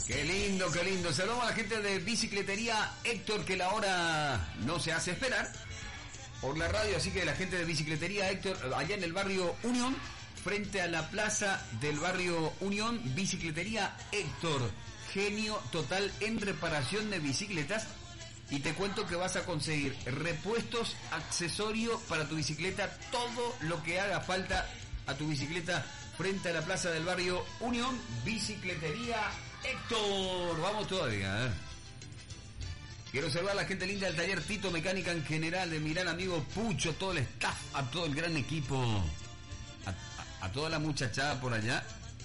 Qué lindo, qué lindo. Saludamos a la gente de Bicicletería Héctor, que la hora no se hace esperar por la radio, así que la gente de Bicicletería Héctor, allá en el barrio Unión, frente a la plaza del barrio Unión, Bicicletería Héctor, genio total en reparación de bicicletas. Y te cuento que vas a conseguir repuestos, accesorios para tu bicicleta, todo lo que haga falta a tu bicicleta frente a la plaza del barrio Unión, Bicicletería Héctor. Vamos todavía, ¿eh? Quiero saludar a la gente linda del taller Tito Mecánica en general, de mi gran amigo Pucho, todo el staff, a todo el gran equipo, a toda la muchachada por allá.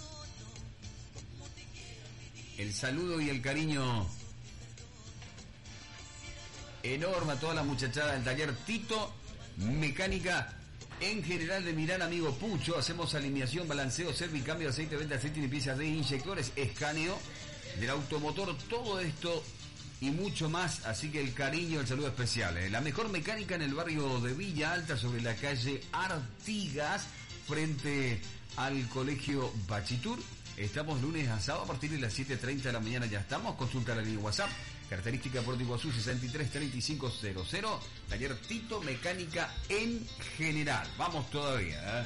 El saludo y el cariño enorme a toda la muchachada del taller Tito Mecánica en general, de mi gran amigo Pucho. Hacemos alineación, balanceo, servicambio, aceite, venta, aceite y piezas de inyectores, escaneo del automotor, todo esto y mucho más. Así que el cariño, el saludo especial, ¿eh? La mejor mecánica en el barrio de Villa Alta, sobre la calle Artigas, frente al colegio Bachitur. Estamos lunes a sábado a partir de las 7:30 de la mañana. Ya estamos. Consulta la línea WhatsApp, característica Puerto Iguazú 633500. Taller Tito Mecánica en general. Vamos todavía, ¿eh?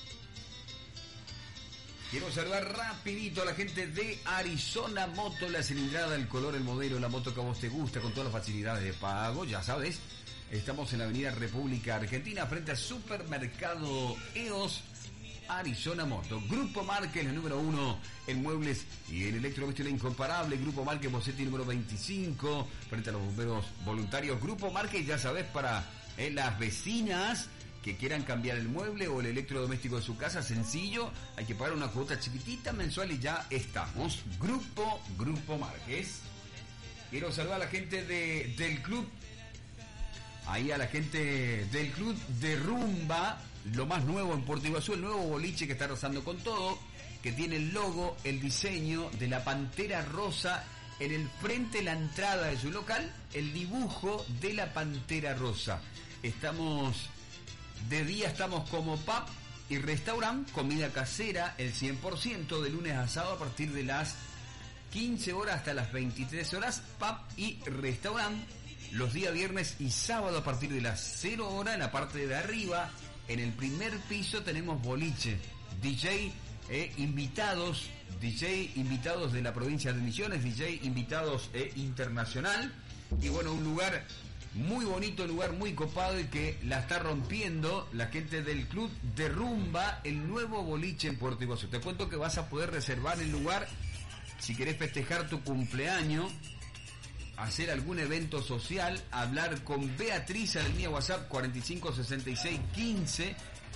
Quiero saludar rapidito a la gente de Arizona Moto, la cilindrada, el color, el modelo, la moto que a vos te gusta, con todas las facilidades de pago, ya sabes. Estamos en la avenida República Argentina, frente al supermercado EOS. Arizona Moto. Grupo Márquez, el número 1 en muebles y el electrodoméstico incomparable. Grupo Márquez, Bocetti número 25, frente a los bomberos voluntarios. Grupo Márquez, ya sabes, para las vecinas que quieran cambiar el mueble o el electrodoméstico de su casa, sencillo, hay que pagar una cuota chiquitita mensual y ya estamos. Grupo Márquez. Quiero saludar a la gente del club, ahí a la gente del club de Rumba, lo más nuevo en Puerto Iguazú, el nuevo boliche que está arrasando con todo, que tiene el logo, el diseño de la pantera rosa en el frente, la entrada de su local, el dibujo de la pantera rosa. Estamos de día, estamos como pub y restaurante, comida casera, el 100%, de lunes a sábado a partir de las 15 horas hasta las 23 horas, pub y restaurante. Los días viernes y sábado a partir de las 0 horas, en la parte de arriba, en el primer piso, tenemos boliche, DJ invitados de la provincia de Misiones, DJ invitados internacional. Y bueno, un lugar muy bonito, un lugar muy copado y que la está rompiendo la gente del club de Rumba, el nuevo boliche en Puerto Iguazú. Te cuento que vas a poder reservar el lugar si querés festejar tu cumpleaños, hacer algún evento social, hablar con Beatriz a la línea WhatsApp 456615,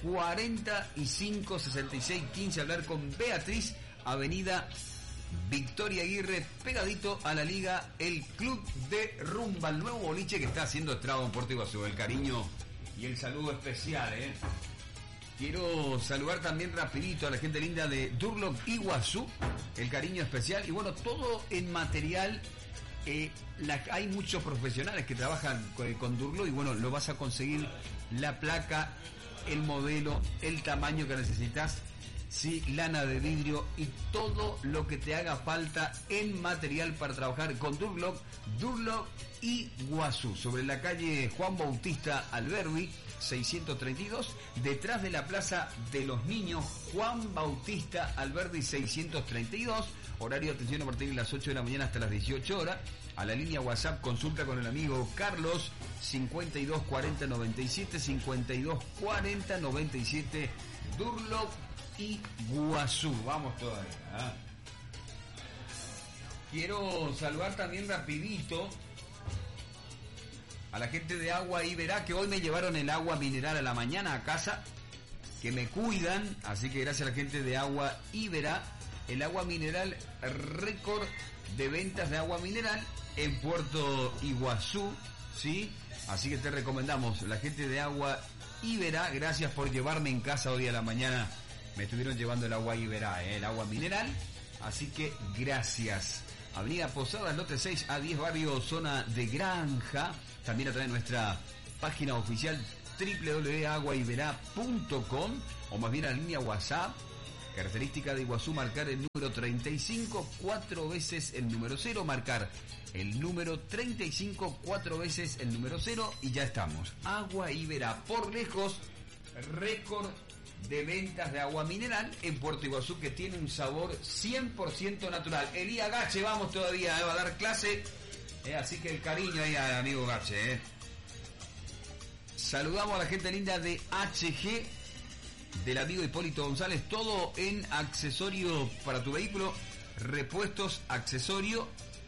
456615, hablar con Beatriz, avenida Victoria Aguirre, pegadito a la liga, el Club de Rumba, el nuevo boliche que está haciendo estrago en Puerto Iguazú. El cariño y el saludo especial, ¿eh? Quiero saludar también rapidito a la gente linda de Durlock Iguazú, el cariño especial. Y bueno, todo en material. Hay muchos profesionales que trabajan con Durlock y bueno, lo vas a conseguir la placa, el modelo, el tamaño que necesitas, sí, lana de vidrio y todo lo que te haga falta en material para trabajar con Durlock Iguazú, sobre la calle Juan Bautista Alberdi 632, detrás de la Plaza de los Niños, Juan Bautista Alberdi 632. Horario de atención a partir de las 8 de la mañana hasta las 18 horas. A la línea WhatsApp, consulta con el amigo Carlos, 524097, 524097, Durlock Iguazú. Vamos todavía, ¿eh? Quiero saludar también rapidito a la gente de Agua Iberá, que hoy me llevaron el agua mineral a la mañana a casa, que me cuidan, así que gracias a la gente de Agua Iberá, el agua mineral récord de ventas de agua mineral en Puerto Iguazú, ¿sí? Así que te recomendamos, la gente de Agua Iberá, gracias por llevarme en casa hoy a la mañana, me estuvieron llevando el agua Iberá, el agua mineral, así que gracias. Avenida Posadas, lote 6 a 10, barrio Zona de Granja, también a través de nuestra página oficial www.aguaiberá.com, o más bien a la línea WhatsApp Característica de Iguazú: marcar el número 35 4 veces el número 0, marcar el número 35 4 veces el número 0 y ya estamos. Agua Iberá, por lejos, récord de ventas de agua mineral en Puerto Iguazú, que tiene un sabor 100% natural. Elías Gache, vamos todavía, va a dar clase, así que el cariño ahí al amigo Gache. Saludamos a la gente linda de HG, del amigo Hipólito González, todo en accesorio para tu vehículo, repuestos, accesorio,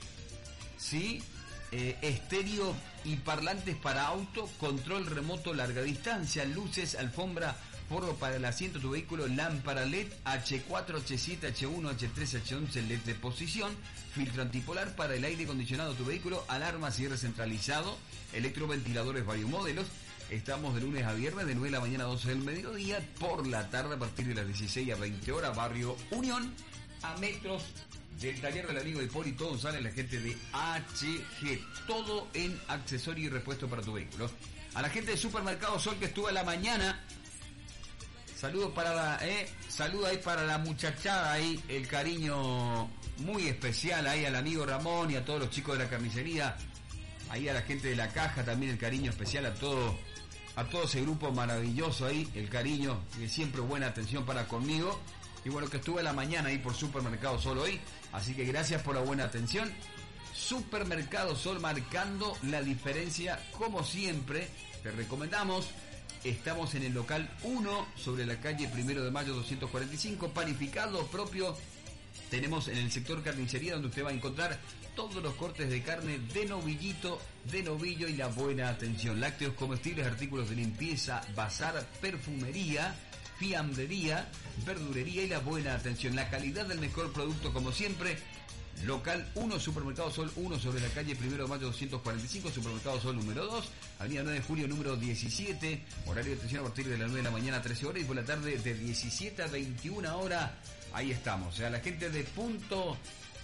¿sí? Estéreo y parlantes para auto, control remoto larga distancia, luces, alfombra, forro para el asiento de tu vehículo, lámpara LED, H4, H7, H1, H3, H11 LED de posición, filtro antipolar para el aire acondicionado de tu vehículo, alarma, cierre centralizado, electroventiladores varios modelos. Estamos de lunes a viernes, de 9 de la mañana a 12 del mediodía, por la tarde a partir de las 16 a 20 horas, barrio Unión, a metros del taller del amigo Hipólito González, la gente de HG, todo en accesorio y repuesto para tu vehículo. A la gente de Supermercado Sol, que estuvo en la mañana, saludo ahí para la muchachada ahí, el cariño muy especial ahí al amigo Ramón y a todos los chicos de la carnicería, ahí a la gente de la caja también el cariño especial, a todo ese grupo maravilloso ahí, el cariño, y siempre buena atención para conmigo. Y bueno, que estuve en la mañana ahí por Supermercado Sol hoy, así que gracias por la buena atención. Supermercado Sol, marcando la diferencia como siempre. Te recomendamos, estamos en el local 1 sobre la calle 1 de Mayo 245, panificado propio. Tenemos en el sector carnicería, donde usted va a encontrar todos los cortes de carne de novillito, de novillo y la buena atención. Lácteos, comestibles, artículos de limpieza, bazar, perfumería, fiambrería, verdurería y la buena atención. La calidad del mejor producto como siempre. Local 1, Supermercado Sol 1 sobre la calle 1 de Mayo 245, Supermercado Sol número 2, avenida 9 de Julio número 17, horario de atención a partir de las 9 de la mañana a 13 horas y por la tarde de 17 a 21 horas. Ahí estamos. O sea, a la gente de Punto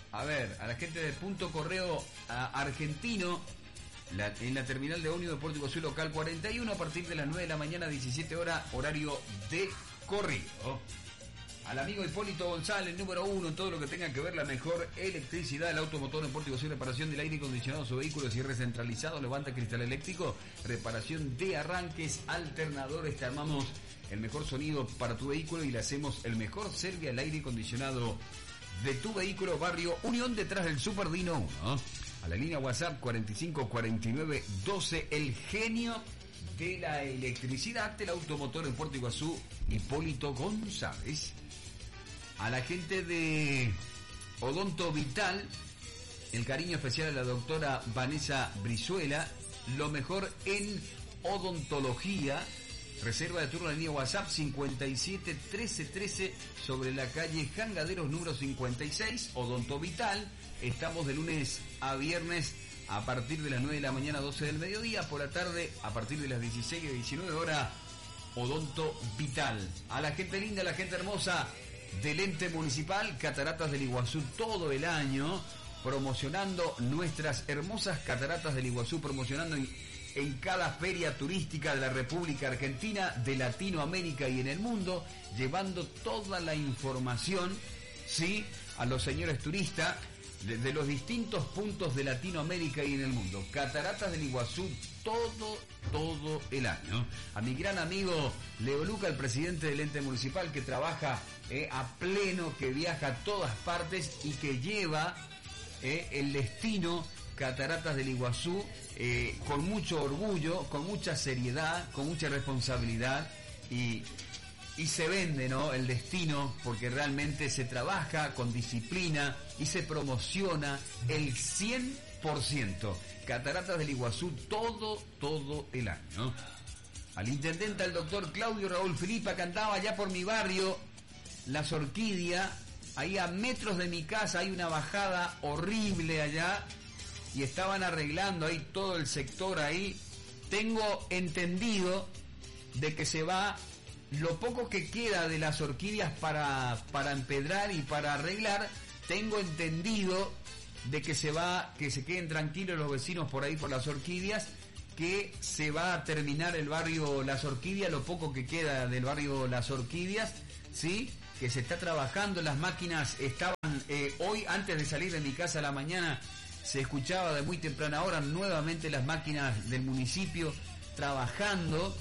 Correo Argentino, en la terminal de ómnibus de Puerto Iguazú, local 41, a partir de las 9 de la mañana, 17 horas, horario de corrido. Al amigo Hipólito González, número 1 en todo lo que tenga que ver la mejor electricidad del automotor en Puerto Iguazú, reparación del aire acondicionado de su vehículo, cierre centralizado, levanta cristal eléctrico, reparación de arranques, alternadores, te armamos el mejor sonido para tu vehículo y le hacemos el mejor servicio al aire acondicionado de tu vehículo, barrio Unión, detrás del Super Dino 1. A la línea WhatsApp 45 49 12, el genio de la electricidad del automotor en Puerto Iguazú, Hipólito González. A la gente de Odonto Vital, el cariño especial a la doctora Vanessa Brizuela, lo mejor en odontología. Reserva de turno en la línea WhatsApp 57 13 13 sobre la calle Jangaderos número 56, Odonto Vital. Estamos de lunes a viernes a partir de las 9 de la mañana a 12 del mediodía, por la tarde a partir de las 16 a 19 horas, Odonto Vital. A la gente linda, a la gente hermosa del ente municipal, Cataratas del Iguazú, todo el año promocionando nuestras hermosas cataratas del Iguazú, promocionando en cada feria turística de la República Argentina, de Latinoamérica y en el mundo, llevando toda la información, ¿sí?, a los señores turistas de los distintos puntos de Latinoamérica y en el mundo. Cataratas del Iguazú todo el año. A mi gran amigo Leo Luca, el presidente del ente municipal, que trabaja a pleno, que viaja a todas partes y que lleva el destino Cataratas del Iguazú con mucho orgullo, con mucha seriedad, con mucha responsabilidad y se vende, ¿no?, el destino, porque realmente se trabaja con disciplina y se promociona el 100%. Cataratas del Iguazú todo el año. Al intendente, al doctor Claudio Raúl Filipa, que andaba allá por mi barrio, Las Orquídeas, ahí a metros de mi casa hay una bajada horrible allá, y estaban arreglando ahí todo el sector ahí. Tengo entendido de que se va lo poco que queda de Las Orquídeas para empedrar y para arreglar. Tengo entendido de que se queden tranquilos los vecinos por ahí por Las Orquídeas, que se va a terminar el barrio Las Orquídeas, lo poco que queda del barrio Las Orquídeas, ¿sí? que se está trabajando, las máquinas estaban, hoy antes de salir de mi casa a la mañana, se escuchaba de muy temprana hora nuevamente las máquinas del municipio trabajando,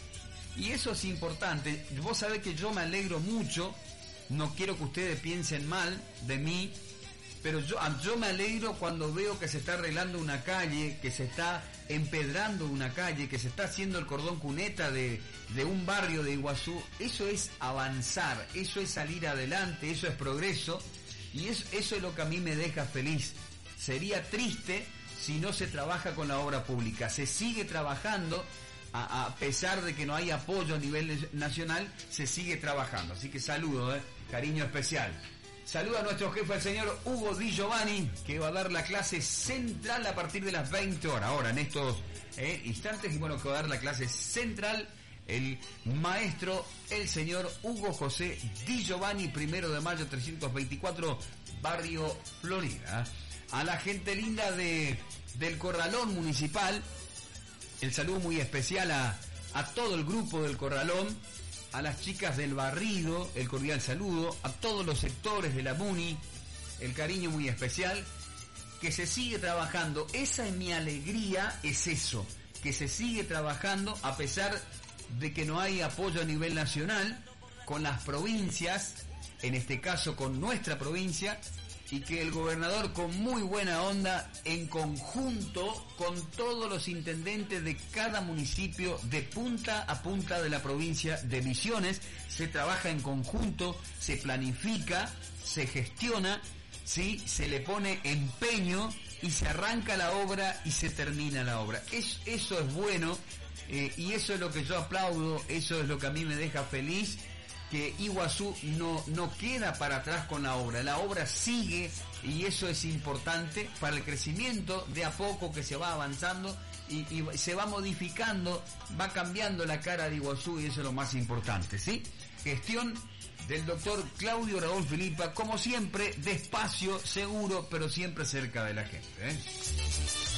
y eso es importante. Vos sabés que yo me alegro mucho, no quiero que ustedes piensen mal de mí, pero yo me alegro cuando veo que se está arreglando una calle, que se está empedrando una calle, que se está haciendo el cordón cuneta de un barrio de Iguazú. Eso es avanzar, eso es salir adelante, eso es progreso, y eso es lo que a mí me deja feliz. Sería triste si no se trabaja con la obra pública. Se sigue trabajando, a pesar de que no hay apoyo a nivel nacional, se sigue trabajando. Así que saludo, cariño especial. Saluda a nuestro jefe, el señor Hugo Di Giovanni, que va a dar la clase central a partir de las 20 horas. Ahora, en estos instantes, y bueno, que va a dar la clase central el maestro, el señor Hugo José Di Giovanni, 1 de mayo 324, Barrio Florida. A la gente linda del Corralón Municipal, el saludo muy especial a todo el grupo del Corralón, a las chicas del Barrido, el cordial saludo, a todos los sectores de la MUNI, el cariño muy especial, que se sigue trabajando. Esa es mi alegría, es eso, que se sigue trabajando a pesar de que no hay apoyo a nivel nacional, con las provincias, en este caso con nuestra provincia, y que el gobernador, con muy buena onda, en conjunto con todos los intendentes de cada municipio de punta a punta de la provincia de Misiones, se trabaja en conjunto, se planifica, se gestiona, ¿sí? Se le pone empeño y se arranca la obra y se termina la obra. Eso es bueno, y eso es lo que yo aplaudo, eso es lo que a mí me deja feliz, que Iguazú no queda para atrás con la obra sigue, y eso es importante para el crecimiento de a poco que se va avanzando y se va modificando, va cambiando la cara de Iguazú, y eso es lo más importante, ¿sí? Gestión del doctor Claudio Raúl Filipa, como siempre, despacio, seguro, pero siempre cerca de la gente,